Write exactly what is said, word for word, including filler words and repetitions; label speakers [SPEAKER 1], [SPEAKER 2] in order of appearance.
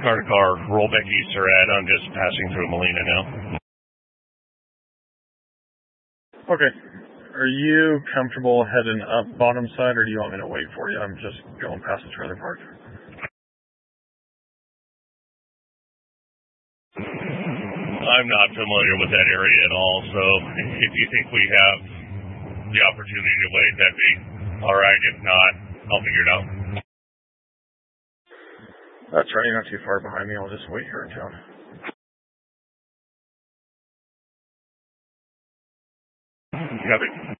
[SPEAKER 1] car to car, rollback Easter ad. I'm just passing through Molina now.
[SPEAKER 2] Okay. Are you comfortable heading up bottom side, or do you want me to wait for you? I'm just going past the trailer park.
[SPEAKER 1] I'm not familiar with that area at all, so if you think we have the opportunity to wait, that'd be all right. If not, I'll figure it out.
[SPEAKER 2] That's right. You're not too far behind me. I'll just wait here in town.
[SPEAKER 1] Got it.